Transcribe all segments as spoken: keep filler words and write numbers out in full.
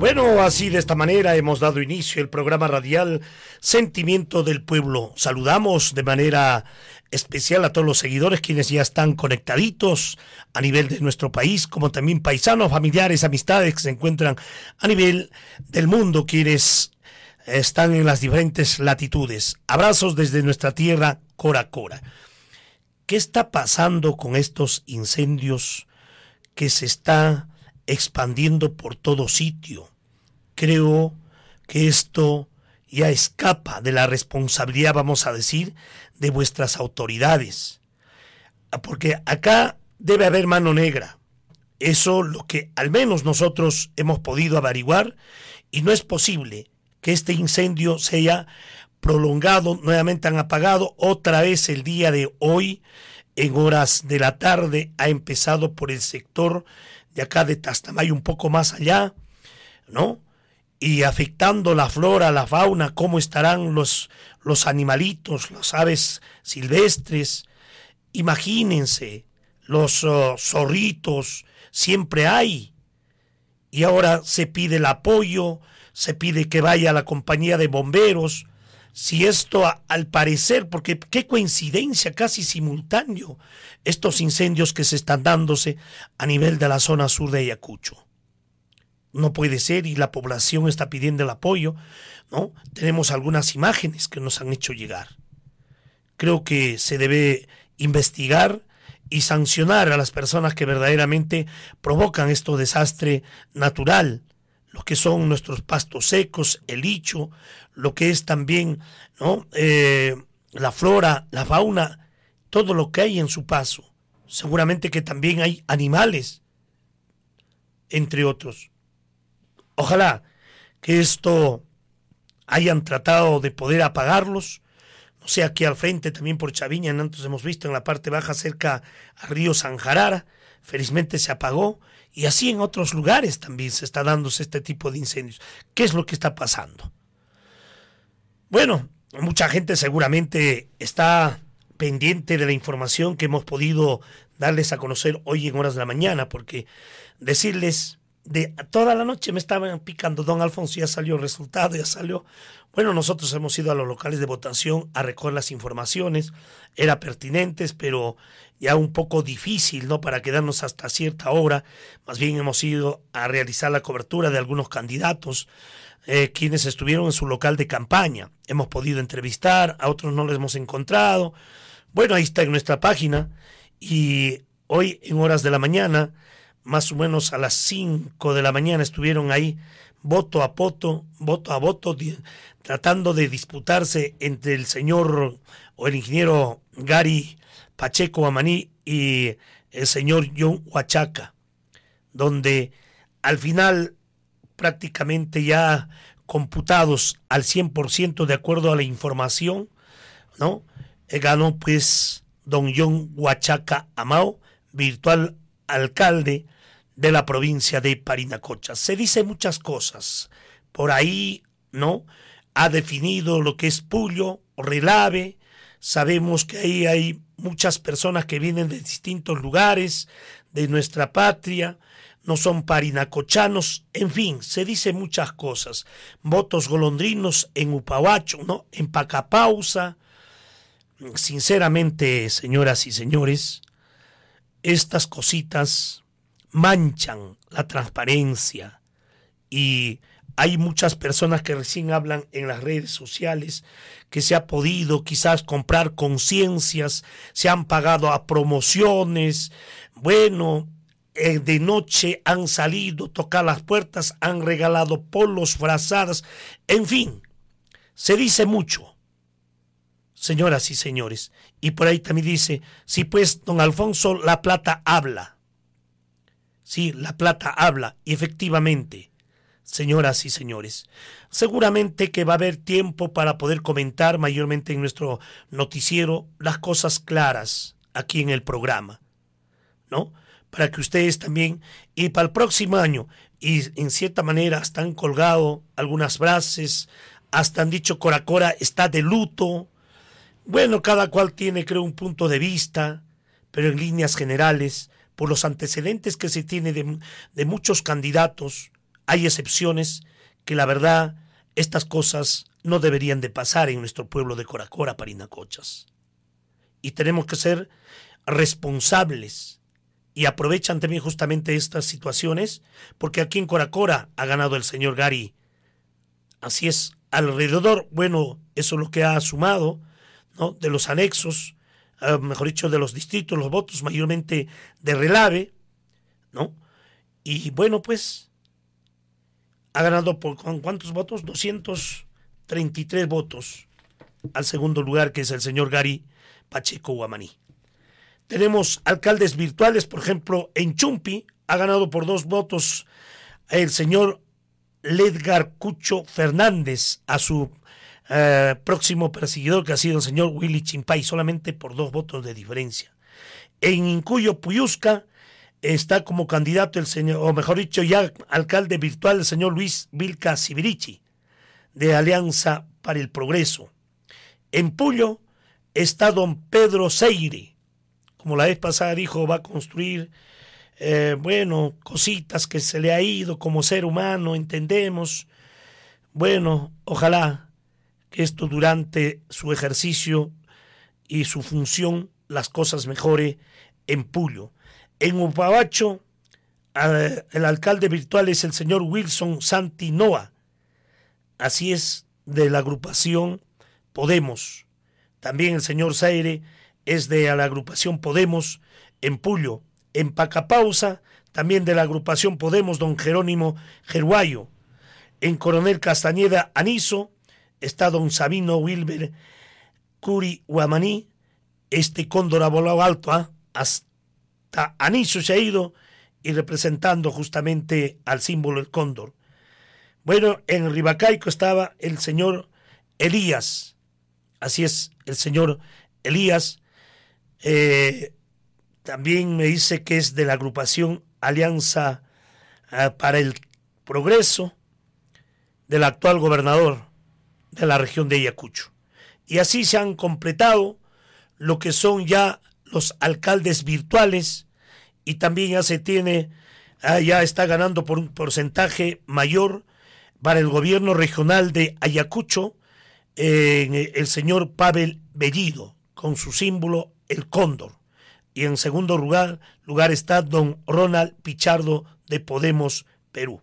Bueno, así de esta manera hemos dado inicio al programa radial Sentimiento del Pueblo. Saludamos de manera especial a todos los seguidores quienes ya están conectaditos a nivel de nuestro país, como también paisanos, familiares, amistades que se encuentran a nivel del mundo, quienes están en las diferentes latitudes. Abrazos desde nuestra tierra, Cora Cora. ¿Qué está pasando con estos incendios que se está expandiendo por todo sitio? Creo que esto ya escapa de la responsabilidad, vamos a decir, de vuestras autoridades. Porque acá debe haber mano negra. Eso lo que al menos nosotros hemos podido averiguar, y no es posible que este incendio se haya prolongado, nuevamente han apagado otra vez el día de hoy, en horas de la tarde, ha empezado por el sector de acá de Tastamayo, un poco más allá, ¿no? Y afectando la flora, la fauna, cómo estarán los, los animalitos, las aves silvestres. Imagínense, los uh, zorritos, siempre hay. Y ahora se pide el apoyo, se pide que vaya la compañía de bomberos. Si esto, a, al parecer, porque qué coincidencia, casi simultáneo, estos incendios que se están dándose a nivel de la zona sur de Ayacucho. No puede ser, y la población está pidiendo el apoyo, ¿no? Tenemos algunas imágenes que nos han hecho llegar. Creo que se debe investigar y sancionar a las personas que verdaderamente provocan este desastre natural, lo que son nuestros pastos secos, el licho, lo que es también, ¿no? eh, la flora, la fauna, todo lo que hay en su paso. Seguramente que también hay animales, entre otros. Ojalá que esto hayan tratado de poder apagarlos. No sé, aquí al frente también por Chaviña, antes hemos visto en la parte baja cerca al río Sanjarara, felizmente se apagó, y así en otros lugares también se está dándose este tipo de incendios. ¿Qué es lo que está pasando? Bueno, mucha gente seguramente está pendiente de la información que hemos podido darles a conocer hoy en horas de la mañana, porque decirles, de toda la noche me estaban picando, don Alfonso, ya salió el resultado, ya salió. Bueno, nosotros hemos ido a los locales de votación a recoger las informaciones, era pertinentes, pero ya un poco difícil, ¿no?, para quedarnos hasta cierta hora. Más bien hemos ido a realizar la cobertura de algunos candidatos, eh, quienes estuvieron en su local de campaña. Hemos podido entrevistar, a otros no les hemos encontrado. Bueno, ahí está en nuestra página, y hoy en horas de la mañana, más o menos a las cinco de la mañana, estuvieron ahí voto a voto, voto a voto, di, tratando de disputarse entre el señor o el ingeniero Gary Pacheco Amaní y el señor John Huachaca, donde al final prácticamente ya computados al cien por ciento de acuerdo a la información, ¿no? Ganó pues don John Huachaca Amao, virtual alcalde de la provincia de Parinacocha. Se dice muchas cosas por ahí, ¿no? Ha definido lo que es Puyo, Relave. Sabemos que ahí hay muchas personas que vienen de distintos lugares de nuestra patria, no son parinacochanos, en fin, se dice muchas cosas. Votos golondrinos en Upahuacho, ¿no?, en Pacapausa. Sinceramente, señoras y señores, estas cositas manchan la transparencia, y hay muchas personas que recién hablan en las redes sociales que se ha podido quizás comprar conciencias, se han pagado a promociones, bueno, eh, de noche han salido, tocar las puertas, han regalado polos, frazadas, en fin, se dice mucho, señoras y señores, y por ahí también dice, sí pues, don Alfonso, la plata habla. Sí, la plata habla, y efectivamente, señoras y señores, seguramente que va a haber tiempo para poder comentar mayormente en nuestro noticiero las cosas claras aquí en el programa, ¿no? Para que ustedes también, y para el próximo año, y en cierta manera hasta han colgado algunas frases, hasta han dicho Cora Cora está de luto. Bueno, cada cual tiene, creo, un punto de vista, pero en líneas generales, por los antecedentes que se tiene de, de muchos candidatos, hay excepciones que la verdad estas cosas no deberían de pasar en nuestro pueblo de Coracora, Parinacochas. Y tenemos que ser responsables. Y aprovechan también justamente estas situaciones, porque aquí en Coracora ha ganado el señor Gary. Así es, alrededor, bueno, eso es lo que ha sumado, ¿no?, de los anexos, uh, mejor dicho, de los distritos, los votos mayormente de Relave, ¿no? Y bueno, pues, ha ganado por ¿cuántos votos? doscientos treinta y tres votos al segundo lugar, que es el señor Gary Pacheco Guamaní. Tenemos alcaldes virtuales, por ejemplo, en Chumpi ha ganado por dos votos el señor Ledgar Cucho Fernández a su eh, próximo perseguidor, que ha sido el señor Willy Chimpay, solamente por dos votos de diferencia. En Incuyo, Puyusca, está como candidato el señor, o mejor dicho, ya alcalde virtual, el señor Luis Vilca Sibirichi, de Alianza para el Progreso. En Puyo está don Pedro Seire, como la vez pasada dijo, va a construir, eh, bueno, cositas que se le ha ido como ser humano, entendemos. Bueno, ojalá que esto durante su ejercicio y su función las cosas mejore en Puyo. En Upabacho, eh, el alcalde virtual es el señor Wilson Santinoa, así es, de la agrupación Podemos. También el señor Zaire es de la agrupación Podemos en Puyo. En Pacapausa, también de la agrupación Podemos, don Jerónimo Gerguayo. En Coronel Castañeda Aniso está don Sabino Wilber Curi Guamaní. Este cóndor ha volado alto, ¿eh? Hasta Aniso se ha ido, y representando justamente al símbolo del cóndor. Bueno, en Ribacaico estaba el señor Elías, así es, el señor Elías. Eh, también me dice que es de la agrupación Alianza eh, para el Progreso del actual gobernador de la región de Ayacucho. Y así se han completado lo que son ya los alcaldes virtuales, y también ya se tiene, eh, ya está ganando por un porcentaje mayor para el gobierno regional de Ayacucho, eh, el señor Pavel Bellido, con su símbolo el cóndor. Y en segundo lugar, lugar está don Ronald Pichardo de Podemos Perú.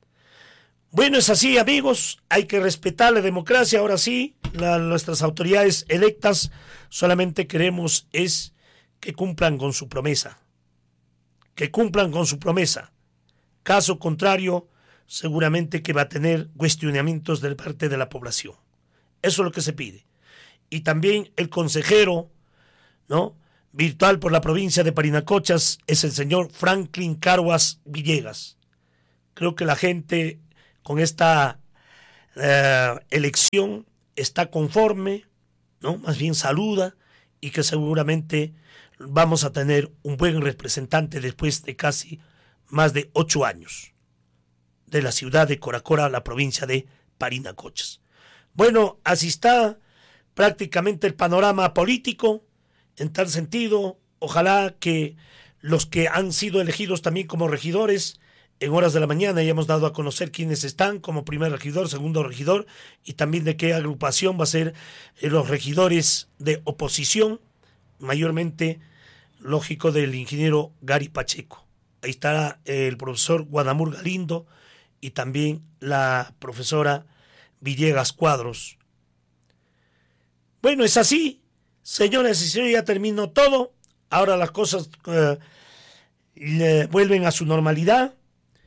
Bueno, es así, amigos, hay que respetar la democracia. Ahora sí, la, nuestras autoridades electas solamente queremos es que cumplan con su promesa, que cumplan con su promesa. Caso contrario, seguramente que va a tener cuestionamientos de parte de la población. Eso es lo que se pide. Y también el consejero, ¿no?, virtual por la provincia de Parinacochas es el señor Franklin Caruas Villegas. Creo que la gente con esta eh, elección está conforme, ¿no?, más bien saluda, y que seguramente vamos a tener un buen representante después de casi más de ocho años de la ciudad de Coracora, la provincia de Parinacochas. Bueno, así está prácticamente el panorama político. En tal sentido, ojalá que los que han sido elegidos también como regidores, en horas de la mañana ya hemos dado a conocer quiénes están como primer regidor, segundo regidor, y también de qué agrupación va a ser los regidores de oposición, mayormente, lógico, del ingeniero Gary Pacheco. Ahí estará el profesor Guadamur Galindo y también la profesora Villegas Cuadros. Bueno, es así. Señoras y señores, ya terminó todo. Ahora las cosas eh, vuelven a su normalidad,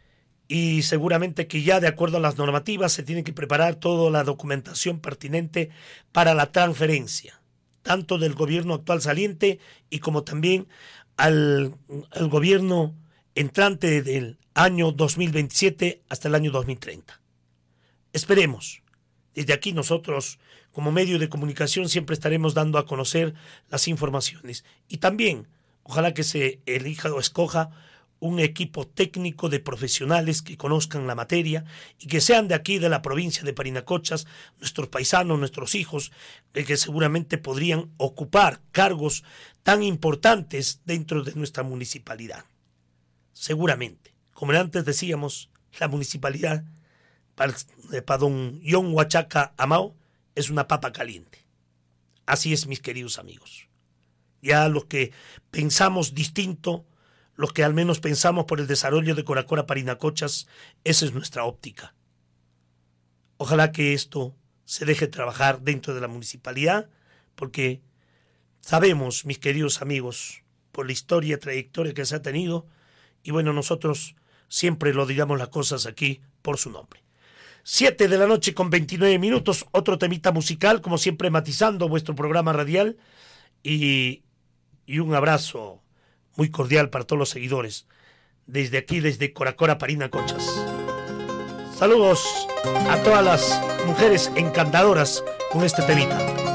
y seguramente que ya de acuerdo a las normativas se tiene que preparar toda la documentación pertinente para la transferencia, tanto del gobierno actual saliente y como también al, al gobierno entrante del año dos mil veintisiete hasta el año dos mil treinta. Esperemos. Desde aquí nosotros, como medio de comunicación, siempre estaremos dando a conocer las informaciones. Y también, ojalá que se elija o escoja un equipo técnico de profesionales que conozcan la materia y que sean de aquí, de la provincia de Parinacochas, nuestros paisanos, nuestros hijos, que seguramente podrían ocupar cargos tan importantes dentro de nuestra municipalidad. Seguramente, como antes decíamos, la municipalidad para, para don John Huachaca Amao es una papa caliente. Así es, mis queridos amigos. Ya los que pensamos distinto, los que al menos pensamos por el desarrollo de Coracora Parinacochas, esa es nuestra óptica. Ojalá que esto se deje trabajar dentro de la municipalidad, porque sabemos, mis queridos amigos, por la historia, trayectoria que se ha tenido, y bueno, nosotros siempre lo digamos las cosas aquí por su nombre. Siete de la noche con veintinueve minutos, otro temita musical, como siempre matizando vuestro programa radial, y, y un abrazo muy cordial para todos los seguidores, desde aquí, desde Coracora Parinacochas. Saludos a todas las mujeres encantadoras con este temita.